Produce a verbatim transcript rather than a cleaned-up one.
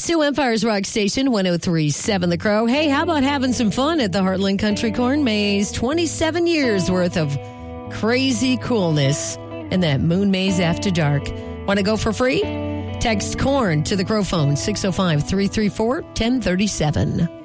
to Empire's Rock Station, one oh three point seven The Crow. Hey, how about having some fun at the Heartland Country Corn Maze? twenty-seven years worth of crazy coolness in that Moon Maze after dark. Want to go for free? Text CORN to the Crow phone, six oh five, three three four, one oh three seven.